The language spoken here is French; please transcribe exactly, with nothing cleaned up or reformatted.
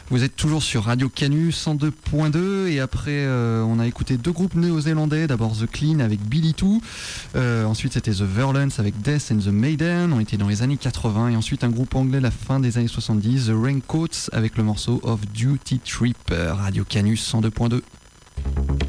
Vous êtes toujours sur Radio Canu cent deux point deux et après euh, on a écouté deux groupes néo-zélandais, d'abord The Clean avec Billy Two, euh, ensuite c'était The Verlance avec Death and the Maiden, on était dans les années quatre-vingts, et ensuite un groupe anglais la fin des années soixante-dix, The Raincoats avec le morceau Of Duty Trip. Radio Canu cent deux point deux.